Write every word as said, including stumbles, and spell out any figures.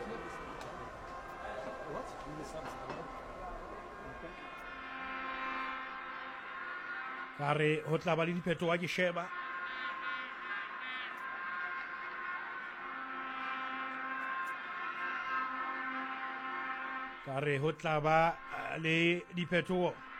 Ka re ho tla ba le diphetoho ke sheba ka re ho tla ba le diphetoho